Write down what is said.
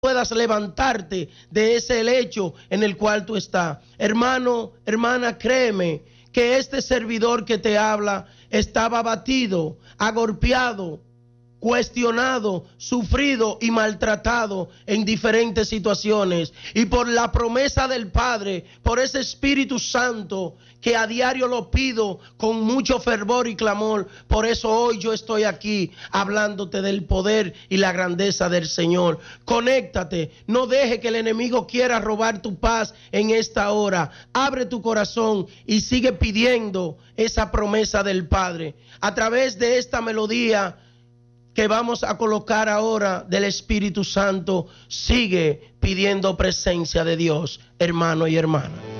puedas levantarte de ese lecho en el cual tú estás. Hermano, hermana, créeme que este servidor que te habla estaba abatido, agolpeado, cuestionado, sufrido y maltratado en diferentes situaciones. Y por la promesa del Padre, por ese Espíritu Santo que a diario lo pido con mucho fervor y clamor, por eso hoy yo estoy aquí hablándote del poder y la grandeza del Señor. Conéctate, no deje que el enemigo quiera robar tu paz en esta hora. Abre tu corazón y sigue pidiendo esa promesa del Padre. A través de esta melodía que vamos a colocar ahora del Espíritu Santo, sigue pidiendo presencia de Dios, hermano y hermana.